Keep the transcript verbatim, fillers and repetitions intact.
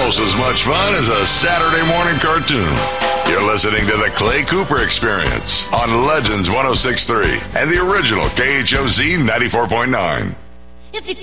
almost as much fun as a Saturday morning cartoon. You're listening to the Clay Cooper Experience on Legends one oh six point three and the original K H O Z ninety-four point nine. If you